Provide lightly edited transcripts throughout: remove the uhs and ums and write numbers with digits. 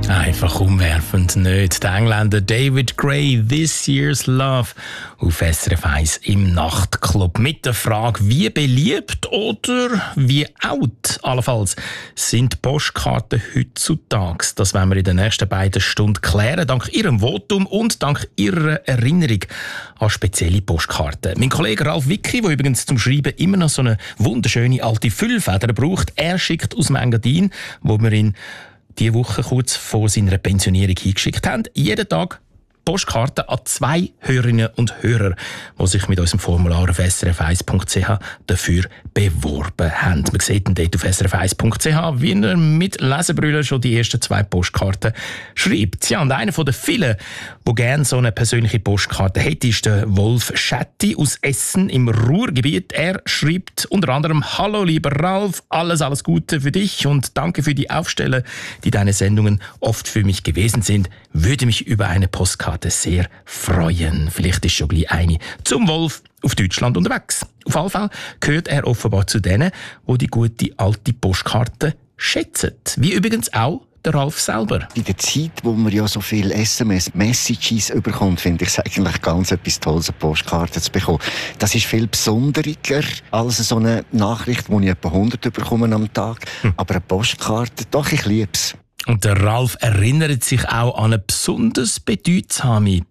Einfach umwerfend nicht. Der Engländer David Gray, «This Year's Love» auf SRF 1 im Nachtclub. Mit der Frage, wie beliebt oder wie out allenfalls sind Postkarten heutzutage? Das werden wir in den nächsten beiden Stunden klären, dank Ihrem Votum und dank Ihrer Erinnerung an spezielle Postkarten. Mein Kollege Ralf Wicki, der übrigens zum Schreiben immer noch so eine wunderschöne alte Füllfeder braucht, er schickt aus dem Engadin, wo wir ihn diese Woche kurz vor seiner Pensionierung hingeschickt haben, jeden Tag Postkarten an 2 Hörerinnen und Hörer, die sich mit unserem Formular auf srf1.ch dafür beworben haben. Man sieht dann dort auf srf1.ch, wie er mit Lesebrüllen schon die ersten 2 Postkarten schreibt. Ja, und einer von den vielen, der gerne so eine persönliche Postkarte hätte, ist der Wolf Schetti aus Essen im Ruhrgebiet. Er schreibt unter anderem: «Hallo lieber Ralf, alles Gute für dich und danke für die Aufsteller, die deine Sendungen oft für mich gewesen sind. Würde mich über eine Postkarte sehr freuen.» Vielleicht ist schon gleich eine zum Wolf auf Deutschland unterwegs. Auf jeden Fall gehört er offenbar zu denen, die die gute alte Postkarte schätzen. Wie übrigens auch der Ralf selber. In der Zeit, wo man ja so viele SMS-Messages überkommt, finde ich es eigentlich ganz etwas Tolles, eine Postkarte zu bekommen. Das ist viel besonderer als so eine Nachricht, die ich etwa 100 bekomme am Tag. Aber eine Postkarte, doch, ich liebe es. Und der Ralf erinnert sich auch an eine besonders bedeutsame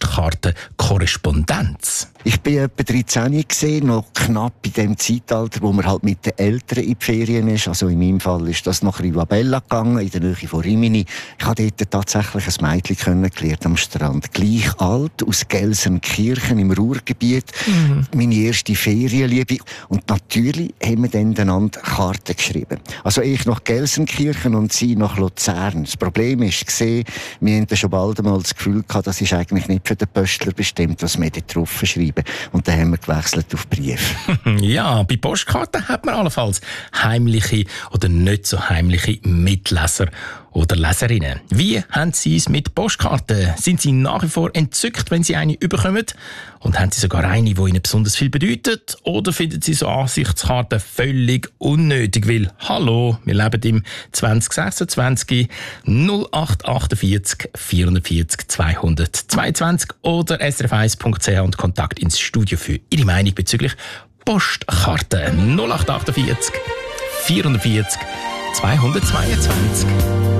Postkartenkorrespondenz. Ich war etwa 13 gewesen, noch knapp in dem Zeitalter, wo man halt mit den Eltern in die Ferien ist. Also in meinem Fall ist das nach Rivabella gegangen, in der Nähe von Rimini. Ich habe dort tatsächlich ein Mädchen kennengelernt am Strand. Gleich alt, aus Gelsenkirchen im Ruhrgebiet. Meine erste Ferienliebe. Und natürlich haben wir dann einander Karten geschrieben. Also ich nach Gelsenkirchen und sie nach Luzern. Das Problem war, wir hatten schon bald einmal das Gefühl gehabt, das ist eigentlich nicht für den Pöstler bestimmt, was wir dort drauf schreiben. Und dann haben wir gewechselt auf Brief. Ja, bei Postkarten hat man allenfalls heimliche oder nicht so heimliche Mitleser oder Leserinnen. Wie haben Sie es mit Postkarten? Sind Sie nach wie vor entzückt, wenn Sie eine überkommen? Und haben Sie sogar eine, die Ihnen besonders viel bedeutet? Oder finden Sie so Ansichtskarten völlig unnötig? Weil, hallo, wir leben im 2026, 0848 440 222 oder srf1.ch und Kontakt ins Studio für Ihre Meinung bezüglich Postkarten. 0848 440 222.